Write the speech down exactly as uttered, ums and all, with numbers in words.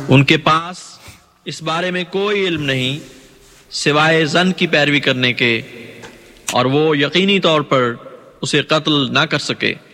उनके पास इस बारे में कोई इल्म नहीं सिवाय ज़न की पैरवी करने के, और वो यकीनी तौर पर उसे कत्ल ना कर सके।